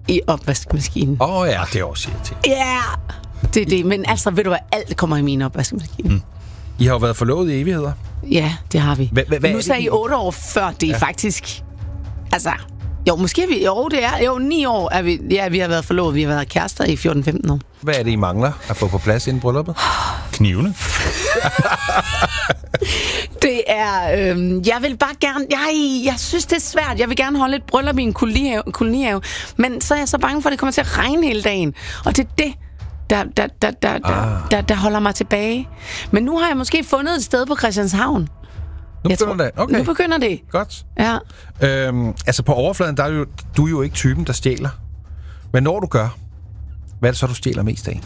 i opvaskemaskinen. Ja, det er også irriterende. Ja, det er det. Men altså, ved du hvad, alt kommer i min opvaskemaskine. I har jo været forlovet i evigheder. Ja, det har vi. Hvad nu sagde I 8 år før, det er faktisk... Altså, jo, måske vi... Jo, det er... Jo, 9 år er vi... Ja, vi har været forlovet. Vi har været kærester i 14-15 år. Hvad er det, I mangler at få på plads inden brylluppet? Knivene. Det er... jeg vil bare gerne... Jeg synes, det er svært. Jeg vil gerne holde et bryllup i en kolonihave. Men så er jeg så bange for, at det kommer til at regne hele dagen. Og det er det, der holder mig tilbage. Men nu har jeg måske fundet et sted på Christianshavn. Nu begynder det. Okay. Nu begynder det. Godt. Ja. Altså på overfladen, der er du er jo ikke typen, der stjæler. Men når du gør, hvad er det så, du stjæler mest af?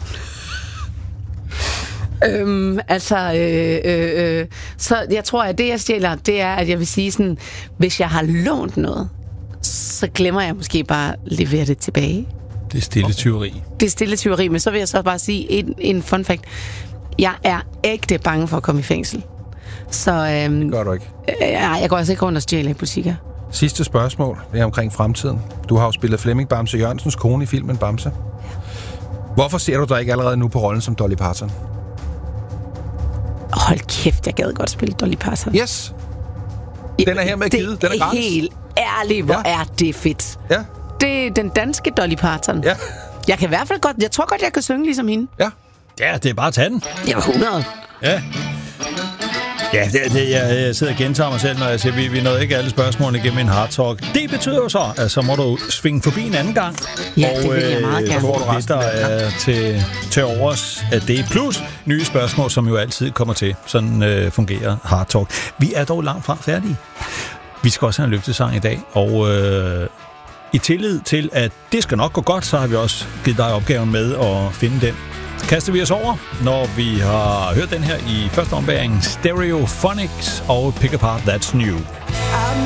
Så jeg tror, at det, jeg stjæler, det er, at jeg vil sige sådan, hvis jeg har lånt noget, så glemmer jeg måske bare at levere det tilbage. Det er stille tyveri. Det er stille tyveri, men så vil jeg så bare sige en fun fact. Jeg er ægte bange for at komme i fængsel. Så det gør du ikke. Jeg går altså ikke rundt og stjæler i butikker. Sidste spørgsmål er omkring fremtiden. Du har jo spillet Flemming Bamse Jørgensens kone i filmen Bamse. Hvorfor ser du dig ikke allerede nu på rollen som Dolly Parton? Hold kæft, jeg gad godt spille Dolly Parton. Yes. Den er hermed givet. Den er gratis. Helt ærligt, hvor er det fedt. Ja. Det er den danske Dolly Parton. Ja. Jeg kan i hvert fald godt... Jeg tror godt, jeg kan synge ligesom hende. Ja. Ja, det er bare at tage den. Det var 100. Ja. Ja, jeg sidder og gentager mig selv, når jeg siger, vi nåede ikke alle spørgsmålene igennem en hard talk. Det betyder jo så, at så må du svinge forbi en anden gang. Ja, det vil jeg meget gerne. Så får du det, der er til overs af det. Plus nye spørgsmål, som jo altid kommer til. Sådan fungerer hard talk. Vi er dog langt fra færdige. Vi skal også have en løftesang i dag, og i tillid til, at det skal nok gå godt, så har vi også givet dig opgaven med at finde den. Kaster vi os over, når vi har hørt den her i første ombæring, Stereophonics og Pick Apart That's New.